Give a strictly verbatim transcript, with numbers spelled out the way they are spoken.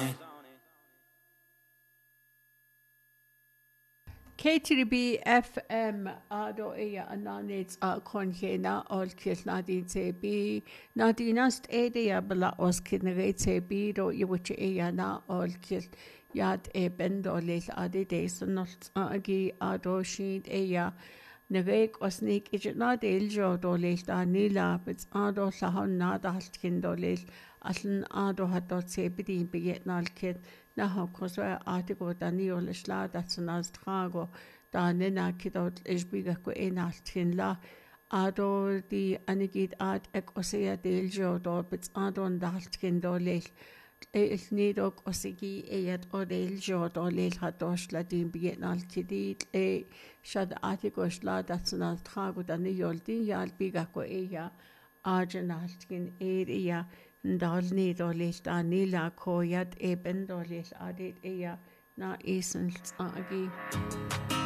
K T B F M ado iya ananits a konjena ol kis nadin se bi nadinast ede ya bala os kinere se bi do yuchi iya na ol kis yad e bendo lis ade de sunot agi ado shid iya nevek osnik ijit na del jo do lis da nila bits ado sahon na da haltkin do lis allen ado hat dort se bidin beget nal kid na ha koswa artigo da ni ol sla dat sunas trago da nena kidot ishbiga ko enaltkin la ado di anigid ad ek osea del jo do bits adon da haltkin do lis il nidog osigi eyat odel jo do lil hadosh la din beget nal kidit e shad artigo sla dat sunas trago da ni ol din yal biga ko eya arjanaltkin area ndal ni do lis da nila ko yad eben do lis adit eya na isen agi